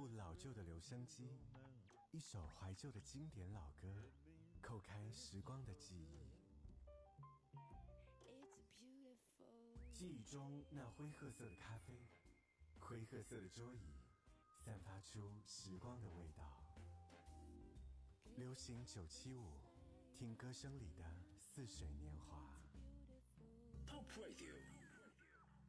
部老旧的留声机，一首怀旧的经典老歌，叩开时光的记忆。记忆中那灰褐色的咖啡，灰褐色的桌椅，散发出时光的味道。流行975，听歌声里的似水年华。 Pop Radio